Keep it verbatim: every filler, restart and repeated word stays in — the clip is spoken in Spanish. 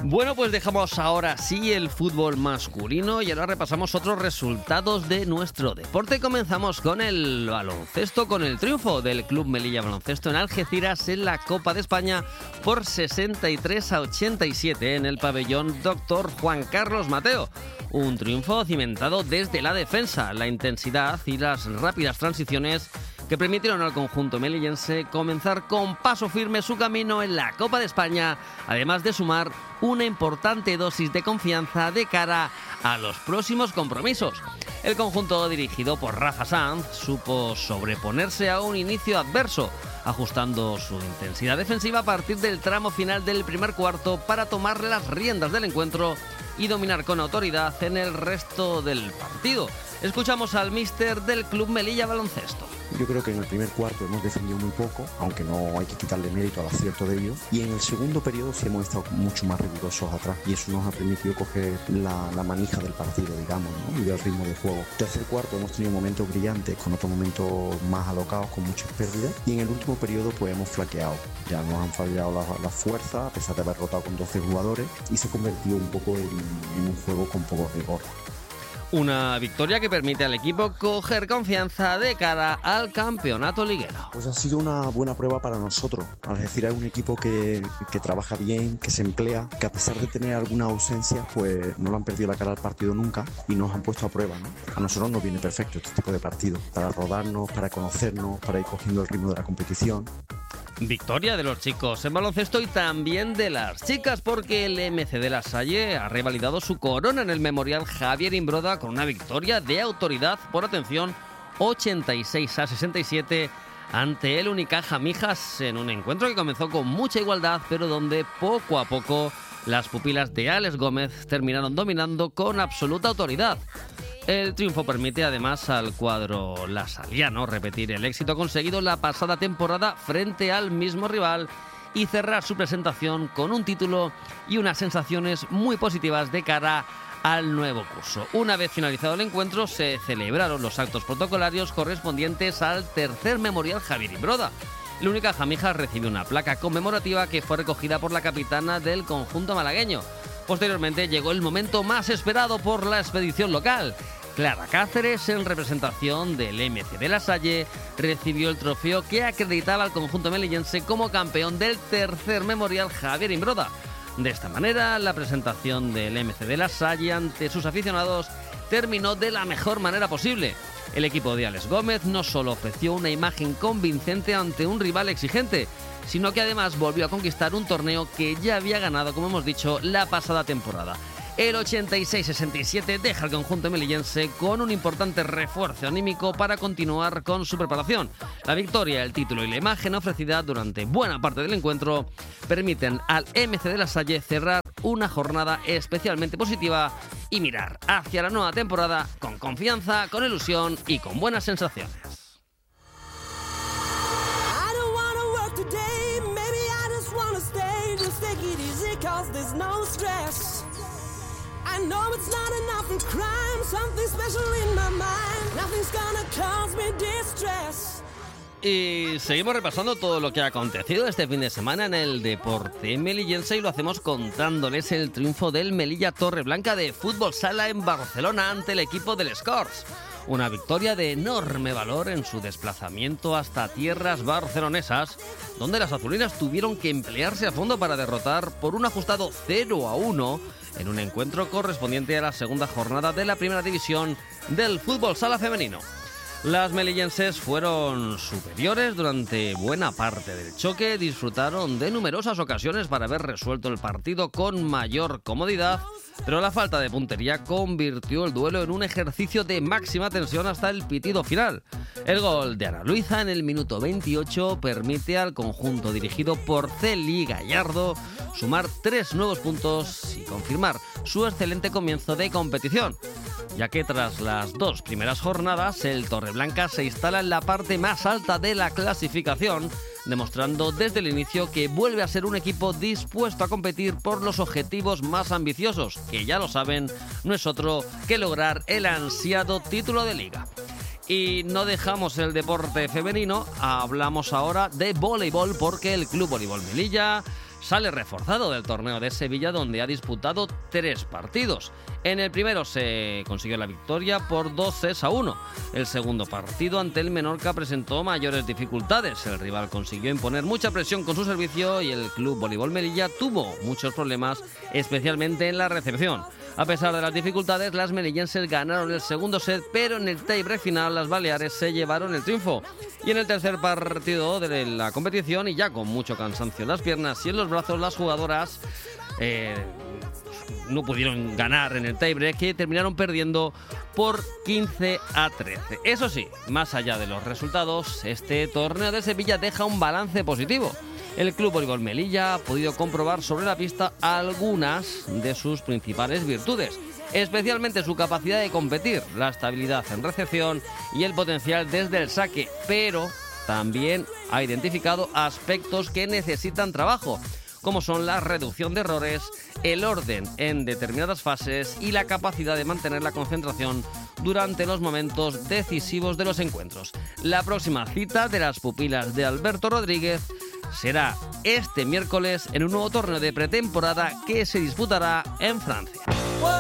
Bueno, pues dejamos ahora sí el fútbol masculino y ahora repasamos otros resultados de nuestro deporte. Comenzamos con el baloncesto, con el triunfo del Club Melilla Baloncesto en Algeciras en la Copa de España por sesenta y tres a ochenta y siete en el pabellón Doctor Juan Carlos Mateo. Un triunfo cimentado desde la defensa, la intensidad y las rápidas transiciones que permitieron al conjunto melillense comenzar con paso firme su camino en la Copa de España, además de sumar una importante dosis de confianza de cara a los próximos compromisos. El conjunto dirigido por Rafa Sanz supo sobreponerse a un inicio adverso, ajustando su intensidad defensiva a partir del tramo final del primer cuarto para tomar las riendas del encuentro y dominar con autoridad en el resto del partido. Escuchamos al míster del Club Melilla Baloncesto. Yo creo que en el primer cuarto hemos defendido muy poco, aunque no hay que quitarle mérito al acierto debido. Y en el segundo periodo sí hemos estado mucho más rigurosos atrás y eso nos ha permitido coger la, la manija del partido, digamos, ¿no? Y del ritmo de juego. Tercer cuarto hemos tenido momentos brillantes, con otros momentos más alocados, con muchas pérdidas. Y en el último periodo pues hemos flaqueado. Ya nos han fallado las la fuerzas, a pesar de haber rotado con doce jugadores, y se ha convertido un poco en, en un juego con poco rigor. Una victoria que permite al equipo coger confianza de cara al campeonato liguero. Pues ha sido una buena prueba para nosotros. Algeciras es un equipo que, que trabaja bien, que se emplea, que a pesar de tener alguna ausencia, pues no le han perdido la cara al partido nunca y nos han puesto a prueba, ¿no? A nosotros nos viene perfecto este tipo de partidos, para rodarnos, para conocernos, para ir cogiendo el ritmo de la competición. Victoria de los chicos en baloncesto y también de las chicas, porque el M C de La Salle ha revalidado su corona en el Memorial Javier Imbroda con una victoria de autoridad por, atención, ochenta y seis a sesenta y siete ante el Unicaja Mijas, en un encuentro que comenzó con mucha igualdad, pero donde poco a poco las pupilas de Alex Gómez terminaron dominando con absoluta autoridad. El triunfo permite además al cuadro lasaliano repetir el éxito conseguido la pasada temporada frente al mismo rival y cerrar su presentación con un título y unas sensaciones muy positivas de cara al nuevo curso. Una vez finalizado el encuentro, se celebraron los actos protocolarios correspondientes al tercer Memorial Javier Imbroda. El Unicaja Mijas recibió una placa conmemorativa que fue recogida por la capitana del conjunto malagueño. Posteriormente llegó el momento más esperado por la expedición local. Clara Cáceres, en representación del M C de La Salle, recibió el trofeo que acreditaba al conjunto melillense como campeón del tercer Memorial Javier Imbroda. De esta manera, la presentación del M C de La Salle ante sus aficionados terminó de la mejor manera posible. El equipo de Alex Gómez no solo ofreció una imagen convincente ante un rival exigente, sino que además volvió a conquistar un torneo que ya había ganado, como hemos dicho, la pasada temporada. El ochenta y seis a sesenta y siete deja al conjunto melillense con un importante refuerzo anímico para continuar con su preparación. La victoria, el título y la imagen ofrecida durante buena parte del encuentro permiten al M C de La Salle cerrar una jornada especialmente positiva y mirar hacia la nueva temporada con confianza, con ilusión y con buenas sensaciones. I know it's not enough for crime, something special in my mind, nothing's gonna cause me distress. Y seguimos repasando todo lo que ha acontecido este fin de semana en el deporte melillense y lo hacemos contándoles el triunfo del Melilla Torreblanca de fútbol sala en Barcelona ante el equipo del Scors. Una victoria de enorme valor en su desplazamiento hasta tierras barcelonesas, donde las azulinas tuvieron que emplearse a fondo para derrotar por un ajustado cero a uno en un encuentro correspondiente a la segunda jornada de la primera división del fútbol sala femenino. Las melillenses fueron superiores durante buena parte del choque, disfrutaron de numerosas ocasiones para haber resuelto el partido con mayor comodidad, pero la falta de puntería convirtió el duelo en un ejercicio de máxima tensión hasta el pitido final. El gol de Ana Luisa en el minuto veintiocho permite al conjunto dirigido por Celi Gallardo sumar tres nuevos puntos y confirmar su excelente comienzo de competición, ya que tras las dos primeras jornadas el Torreblanca se instala en la parte más alta de la clasificación, demostrando desde el inicio que vuelve a ser un equipo dispuesto a competir por los objetivos más ambiciosos, que ya lo saben, no es otro que lograr el ansiado título de liga. Y no dejamos el deporte femenino, hablamos ahora de voleibol porque el Club Voleibol Melilla sale reforzado del torneo de Sevilla, donde ha disputado tres partidos. En el primero se consiguió la victoria por dos sets a uno. El segundo partido ante el Menorca presentó mayores dificultades. El rival consiguió imponer mucha presión con su servicio y el Club Voleibol Melilla tuvo muchos problemas, especialmente en la recepción. A pesar de las dificultades, las melillenses ganaron el segundo set, pero en el tie-break final las baleares se llevaron el triunfo. Y en el tercer partido de la competición, y ya con mucho cansancio en las piernas y en los brazos, las jugadoras eh, no pudieron ganar en el tie-break y terminaron perdiendo por quince a trece. Eso sí, más allá de los resultados, este torneo de Sevilla deja un balance positivo. El Club Voleibol Melilla ha podido comprobar sobre la pista algunas de sus principales virtudes, especialmente su capacidad de competir, la estabilidad en recepción y el potencial desde el saque, pero también ha identificado aspectos que necesitan trabajo, como son la reducción de errores, el orden en determinadas fases y la capacidad de mantener la concentración durante los momentos decisivos de los encuentros. La próxima cita de las pupilas de Alberto Rodríguez será este miércoles en un nuevo torneo de pretemporada que se disputará en Francia.